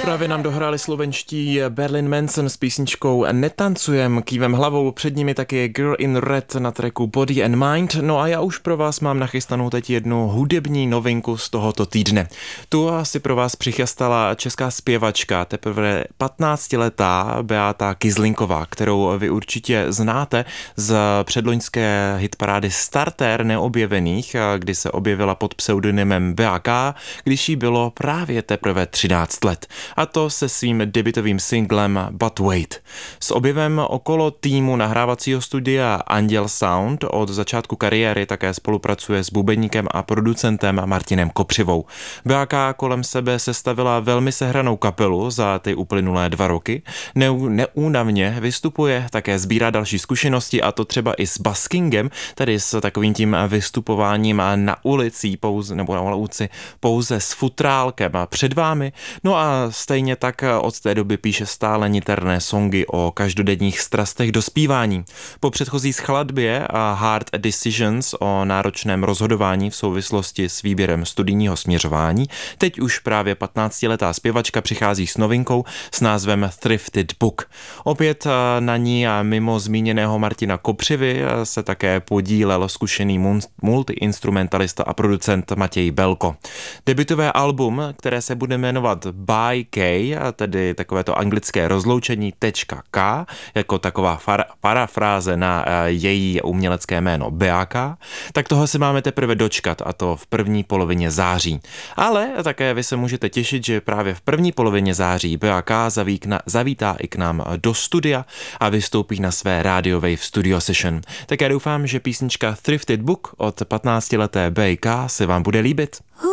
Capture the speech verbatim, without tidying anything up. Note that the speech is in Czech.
Právě nám dohráli slovenští Berlin Manson s písničkou Netancujem, kývem hlavou, před nimi taky Girl in Red na tracku Body and Mind. No a já už pro vás mám nachystanou teď jednu hudební novinku z tohoto týdne. Tu asi pro vás přichystala česká zpěvačka, teprve patnáctiletá Beata Kizlinková, kterou vy určitě znáte z předloňské hitparády Starter neobjevených, kdy se objevila pod pseudonymem bé ká, když jí bylo právě teprve třináct let. A to se svým debutovým singlem But Wait. S objevem okolo týmu nahrávacího studia Anděl Sound od začátku kariéry také spolupracuje s bubeníkem a producentem Martinem Kopřivou. bé ká kolem sebe sestavila velmi sehranou kapelu za ty uplynulé dva roky. Neu, neúnavně vystupuje, také sbírá další zkušenosti, a to třeba i s buskingem, tedy s takovým tím vystupováním na ulici pouze, nebo na ulici pouze s futrálkem před vámi. No a stejně tak od té doby píše stále niterné songy o každodenních strastech do zpívání. Po předchozí skladbě a Hard Decisions o náročném rozhodování v souvislosti s výběrem studijního směřování, teď už právě patnáctiletá zpěvačka přichází s novinkou s názvem Thrifted Book. Opět na ní a mimo zmíněného Martina Kopřivy se také podílel zkušený multiinstrumentalista a producent Matěj Belko. Debutové album, které se bude jmenovat By K, tedy takovéto anglické rozloučení .K, jako taková far, parafráze na její umělecké jméno bé ká, tak toho se máme teprve dočkat, a to v první polovině září. Ale také vy se můžete těšit, že právě v první polovině září bé ká zavíkna, zavítá i k nám do studia a vystoupí na své Radio Wave Studio Session. Tak já doufám, že písnička Thrifted Book od patnáctileté bé ká se vám bude líbit.